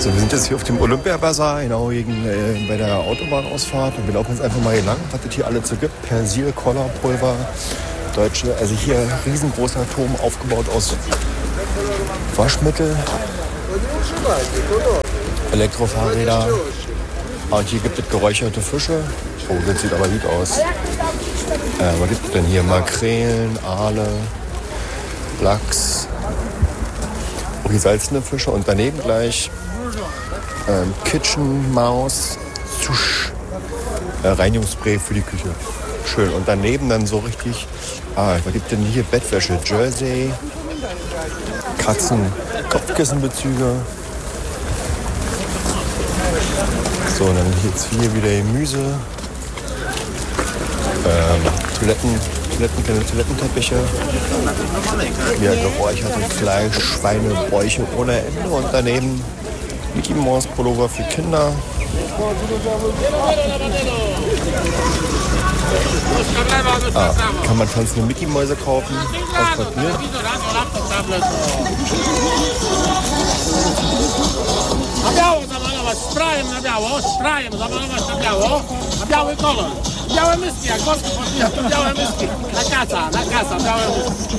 So, wir sind jetzt hier auf dem Olympia-Bazar, genau bei der Autobahnausfahrt. Und wir laufen jetzt einfach mal hier lang, was es hier alles so gibt. Persil, Colorpulver, deutsche, also hier riesengroßer Turm aufgebaut aus Waschmittel, Elektrofahrräder. Und hier gibt es geräucherte Fische. Oh, das sieht aber gut aus. Was gibt es denn hier? Makrelen, Aale, Lachs. Oh, gesalzene Fische. Und daneben gleich Kitchen Maus, Reinigungsspray für die Küche. Schön. Und daneben dann so richtig, was gibt denn hier? Bettwäsche, Jersey, Katzen, Kopfkissenbezüge. So, und dann jetzt hier wieder Gemüse, Toilettenteppiche, ja, geräuchertes Fleisch, Schweine, Bräuche ohne Ende und daneben Mickey Mouse Pullover für Kinder. Kann man tanzende Mickey Mäuse kaufen aus Papier. Na biały kolor. Białe myski, jak wosku podbija, to białe myski. Na kasa, białe myski.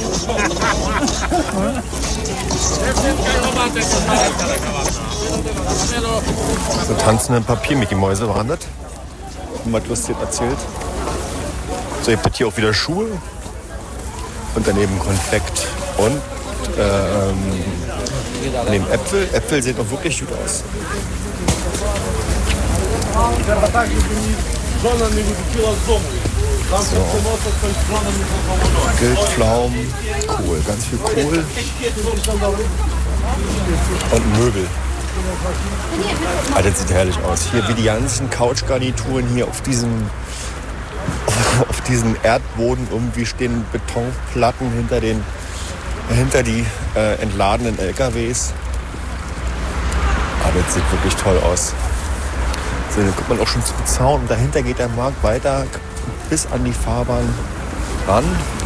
So tanzende Papier-Mickey-Mäuse waren das. Mal lustig erzählt. So, ihr habt hier auch wieder Schuhe. Und daneben Konfekt. Und neben Äpfel. Äpfel sehen auch wirklich gut aus. So. Wildpflaumen, Kohl, ganz viel Kohl und Möbel. Das sieht herrlich aus. Hier wie die ganzen Couchgarnituren hier auf diesem Erdboden irgendwie stehen Betonplatten hinter die entladenen LKWs. Das sieht wirklich toll aus. So, dann kommt man auch schon zum Zaun und dahinter geht der Markt weiter bis an die Fahrbahn ran.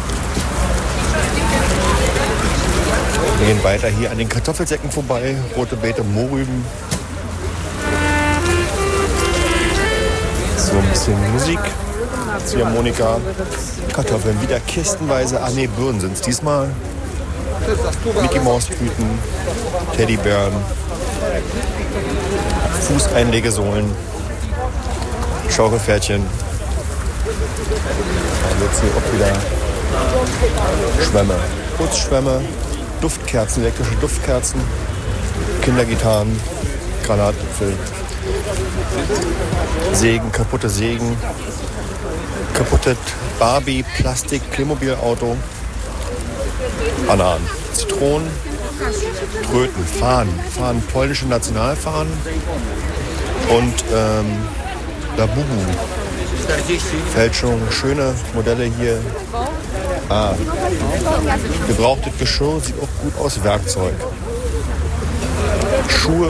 Wir gehen weiter hier an den Kartoffelsäcken vorbei, rote Beete, Mohrrüben. So ein bisschen Musik, Ziehharmonika, Kartoffeln, wieder kistenweise. Birnen sind es diesmal. Mickey Maus Tüten, Teddybären, Fußeinlegesohlen, Schaukelpferdchen. Dann jetzt hier auch wieder Schwämme, Putzschwämme, Duftkerzen, elektrische Duftkerzen, Kindergitarren, Granatäpfel, Sägen, kaputte Sägen, kaputte Barbie, Plastik, Playmobil-Auto, Bananen, Zitronen, Tröten, Fahnen, polnische Nationalfahnen und Labubu. Fälschung, schöne Modelle hier. Gebrauchtes Geschirr, sieht auch gut aus, Werkzeug. Schuhe,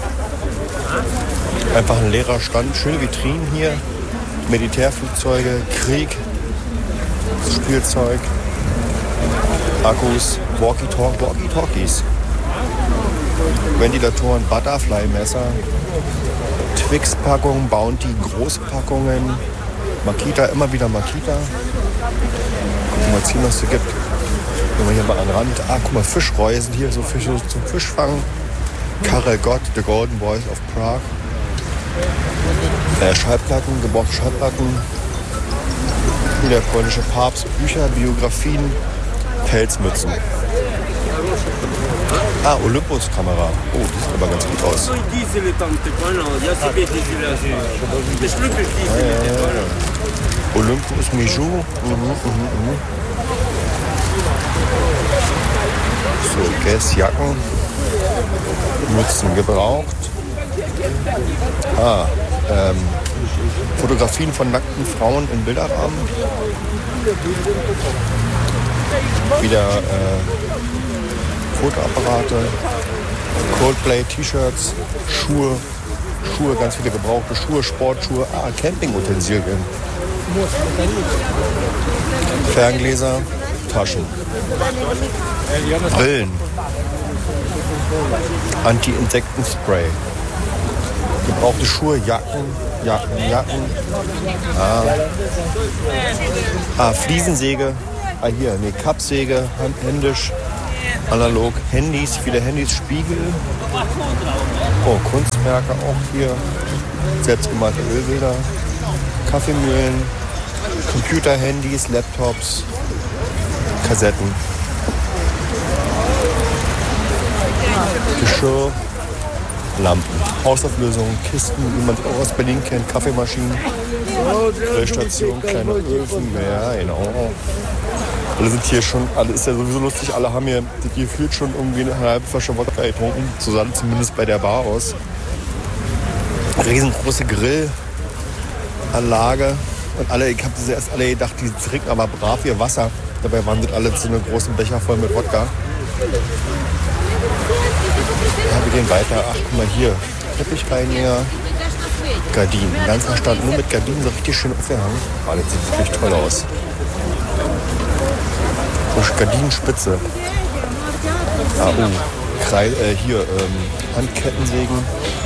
einfach ein leerer Stand, schöne Vitrinen hier. Militärflugzeuge, Krieg, Spielzeug, Akkus, Walkie-Talkies, Ventilatoren, Butterfly-Messer, Twix-Packungen, Bounty, Großpackungen, Makita, immer wieder Makita. Gucken wir mal ziehen, was es gibt. Gehen wir hier mal an den Rand. Guck mal, Fischreusen hier, so Fische zum Fischfangen. Karel Gott, The Golden Boys of Prague. Schallplatten, gebrauchte Schallplatten. Hier der polnische Papst, Bücher, Biografien, Pelzmützen. Olympus-Kamera. Oh, die sieht aber ganz gut aus. Olympus, Mijou. So, Guess-Jacken. Mützen gebraucht. Fotografien von nackten Frauen in Bilderrahmen. Wieder Fotoapparate, Coldplay, T-Shirts, Schuhe, ganz viele gebrauchte Schuhe, Sportschuhe, Campingutensilien, Ferngläser, Taschen, Brillen, Anti-Insektenspray, Gebrauchte Schuhe, Jacken. Fliesensäge. Hier, Kappsäge, händisch, analog. Handys, viele Handys, Spiegel. Oh, Kunstwerke auch hier. Selbstgemalte Ölbilder. Kaffeemühlen. Computer-Handys, Laptops. Kassetten. Geschirr. Lampen, Hausauflösungen, Kisten, wie man es auch aus Berlin kennt, Kaffeemaschinen, Grillstation, kleine Öfen, ja, genau. Alle sind hier schon, alle ist ja sowieso lustig, alle haben hier gefühlt schon irgendwie eine halbe Flasche Wodka getrunken, zusammen zumindest bei der Bar aus. Riesengroße Grillanlage und alle, ich habe erst alle gedacht, die trinken aber brav ihr Wasser. Dabei waren sie alle zu einem großen Becher voll mit Wodka. Ja, wir gehen weiter. Ach, guck mal hier. Teppichreiniger. Gardinen. Den ganzen Stand nur mit Gardinen, so richtig schön aufgehangen. Oh, das sieht wirklich toll aus. So Gardinenspitze. Handkettensägen.